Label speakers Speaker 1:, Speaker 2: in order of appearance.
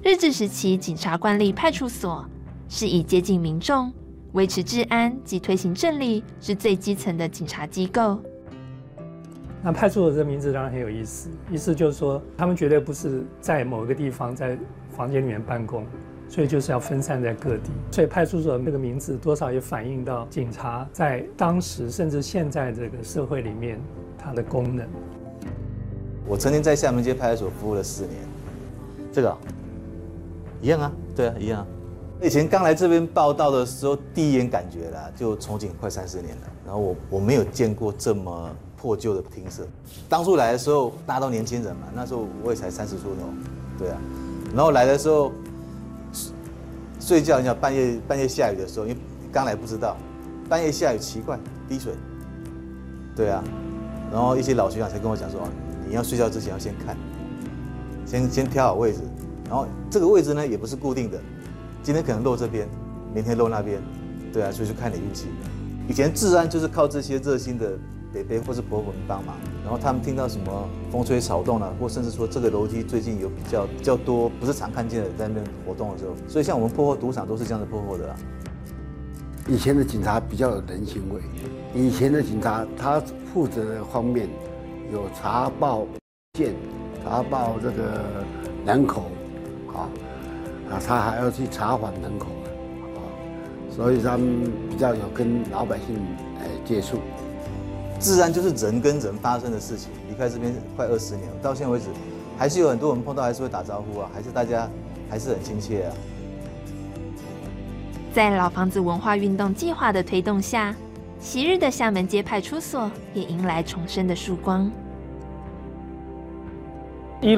Speaker 1: 日治时期警察官吏派出所是以接近民众、维持治安及推行正理是最基层的警察机构。
Speaker 2: 那派出所这个名字当然很有意思，意思就是说，他们绝对不是在某一个地方在房间里面办公，所以就是要分散在各地。所以派出所这个名字多少也反映到警察在当时甚至现在这个社会里面它的功能。
Speaker 3: 我曾经在厦门街派出所服务了4年，这个一样啊，对啊，一样啊。以前刚来这边报道的时候，第一眼感觉啦，就从警快30年了，然后我没有见过这么破旧的厅舍。当初来的时候，大家都年轻人嘛，那时候我也才30出头，对啊。然后来的时候，睡觉，你想半夜下雨的时候，因为刚来不知道，半夜下雨奇怪滴水，对啊。然后一些老学长才跟我讲说，你要睡觉之前要先看，先挑好位置，然后这个位置呢也不是固定的，今天可能漏这边，明天漏那边，对啊，所以就看你运气。以前治安就是靠这些热心的伯伯或是婆婆们帮忙，然后他们听到什么风吹草动了，或甚至说这个楼梯最近有比较多不是常看见的在那边活动的时候，所以像我们破获赌场都是这样子破获的啦。
Speaker 4: 以前的警察比较有人情味，以前的警察他负责的方面有查报件、查报这个人口，他还要去查访人口，所以他们比较有跟老百姓接触。
Speaker 3: 治安就是人跟人发生的事情，离开这边快20年，到现在为止，还是有很多人碰到还是会打招呼啊，还是大家还是很亲切啊。
Speaker 1: 在老房子文化运动计划的推动下，昔日的厦门街派出所也迎来重生的曙光。